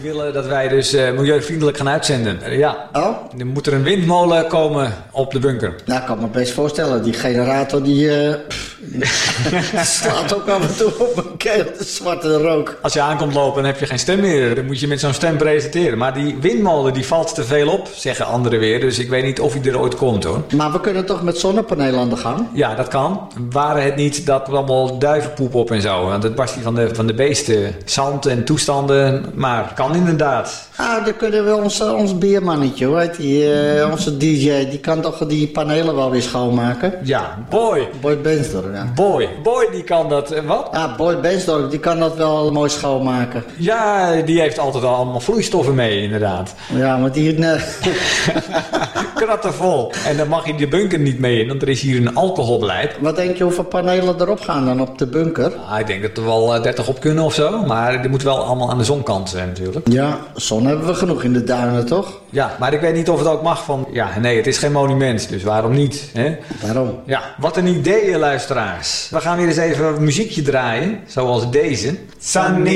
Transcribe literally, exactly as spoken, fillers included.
die willen dat wij dus uh, milieuvriendelijk gaan uitzenden. Uh, ja. Oh? Er moet er een windmolen komen op de bunker. Nou, ik kan me best voorstellen. Die generator die uh, slaat ook af en toe op een keel, de zwarte rook. Als je aankomt lopen, dan heb je geen stem meer. Dan moet je met zo'n stem presenteren. Maar die windmolen die valt te veel op, zeggen anderen weer. Dus ik weet niet of hij er ooit komt, hoor. Maar we kunnen toch met zonnepanelen aan de gang? Ja, dat kan. Waren het niet dat er allemaal duivenpoep op en zo. Want het barst die van de, van de beesten. Zand en toestanden. Maar kan inderdaad. Ah, dan kunnen we ons, ons biermannetje, hoe heet die? Uh, onze D J, die kan toch die panelen wel weer schoonmaken? Ja, Boy. Boy Bensdorp, ja. Boy. Boy, die kan dat. Uh, wat? Ah, Boy Bensdorp, die kan dat wel mooi schoonmaken. Ja, die heeft altijd al allemaal vloeistoffen mee, inderdaad. Ja, maar die... Nee. Kratten vol. En dan mag je de bunker niet mee in, want er is hier een alcoholbeleid. Wat denk je hoeveel panelen erop gaan dan op de bunker? Ah, ik denk dat er wel uh, dertig op kunnen of zo. Maar die moet wel allemaal aan de zonkant zijn natuurlijk. Ja, zon hebben we genoeg in de duinen, toch? Ja, maar ik weet niet of het ook mag van... Ja, nee, het is geen monument, dus waarom niet? Hè? Daarom. Ja, wat een idee, luisteraars. We gaan weer eens even een muziekje draaien, zoals deze. Sunny.